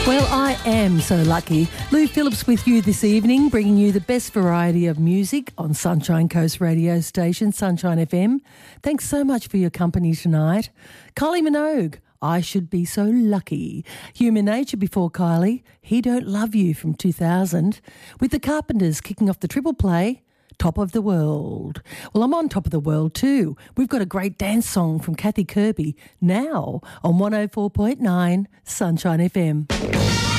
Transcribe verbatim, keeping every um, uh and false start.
Well, I am so lucky. Lou Phillips with you this evening, bringing you the best variety of music on Sunshine Coast radio station, Sunshine F M. Thanks so much for your company tonight. Kylie Minogue, I Should Be So Lucky. Human Nature before Kylie, He Don't Love You from two thousand. With the Carpenters kicking off the triple play, Top of the World. Well, I'm on Top of the World too. We've got a great dance song from Kathy Kirby now on one oh four point nine Sunshine F M.